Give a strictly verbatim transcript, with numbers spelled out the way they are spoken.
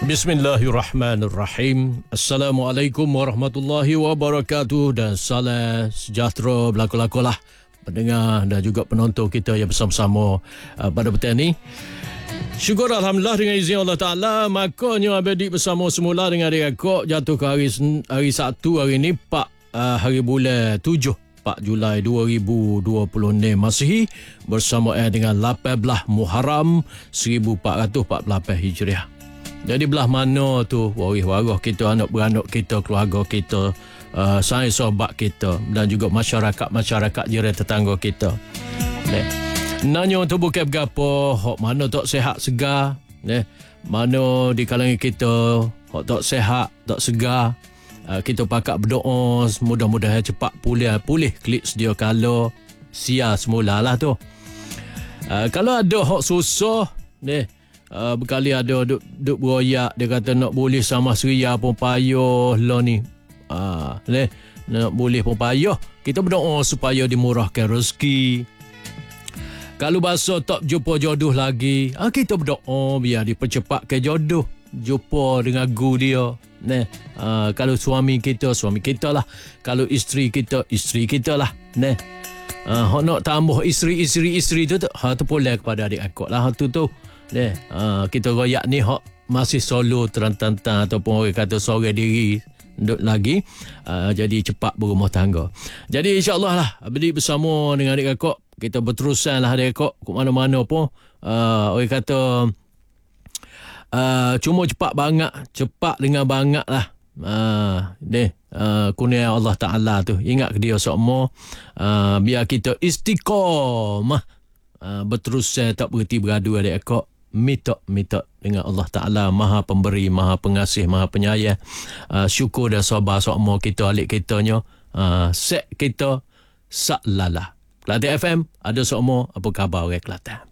Bismillahirrahmanirrahim. Assalamualaikum warahmatullahi wabarakatuh dan salam sejahtera berlaku-lakulah pendengar dan juga penonton kita yang bersama-sama uh, pada petang ni. Syukur Alhamdulillah dengan izin Allah Ta'ala, makanya abadi bersama semula dengan adik akak jatuh ke hari, hari Sabtu hari ni empat uh, hari bulan tujuh empat Julai dua ribu dua puluh enam Masihi bersamaan dengan lapan belas Muharram seribu empat ratus empat puluh lapan Hijriah. Jadi belah mana tu waris-waris kita, anak beranak kita, keluarga kita, uh, sahabat sahabat kita dan juga masyarakat-masyarakat jiran tetangga kita. Ne. Nanya tu bukan berapa, hok mana tak sihat segar, ne. Mana di kalangan kita hok tak sihat, tak segar. Uh, kita pakak berdoa mudah-mudahan cepat pulih pulih klik sedia kala sia semulalah tu. Uh, kalau ada hok susah, ne. Uh, berkali ada duk, duk beroyak, dia kata nak boleh sama seria pun payah lah ni. Uh, ne, nak boleh pun payah. Kita berdoa supaya dimurahkan rezeki. Kalau bahasa tak jumpa jodoh lagi, uh, kita berdoa biar dipercepatkan jodoh. Jumpa dengan gu dia. Ne, uh, kalau suami kita, suami kita lah. Kalau isteri kita, isteri kita lah. Ne. Uh, nak tambah isteri-isteri-isteri tu, ha, tu boleh kepada adik akak lah. Ha, tu tu. Deh, uh, kita royak ni hok masih solo terantang-tang ataupun orang kata seorang diri duduk lagi, uh, jadi cepat berumah tangga. Jadi insya-Allah lah abadi bersama dengan adik kakak kita berterusan lah adik kakak ke mana-mana pun, uh, orang kata uh, cuma cepat banget, cepat dengan banget lah. Uh, deh, uh, kurnia Allah Ta'ala tu, ingat ke dia semua, uh, biar kita istiqamah, uh, berterusan tak berhenti beradu adik kakak. Minta-minta dengan Allah Ta'ala, Maha Pemberi, Maha Pengasih, Maha Penyayang. Uh, syukur dan sabar semua kita, alik kitanya, uh, set kita sak lala. Kelantan F M, ada semua, apa khabar orang Kelantan?